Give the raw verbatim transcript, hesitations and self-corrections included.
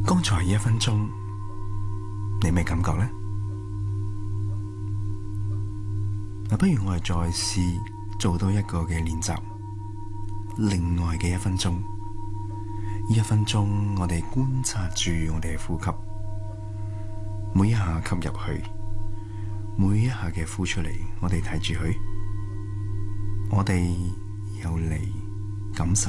剛才一分鐘，你咩感覺呢？嗱，不如我哋再試做多一個嘅練習。另外嘅一分鐘，呢一分鐘我哋觀察住我哋嘅呼吸，每一下吸入去，每一下嘅呼出嚟，我哋睇住佢，我哋由嚟感受。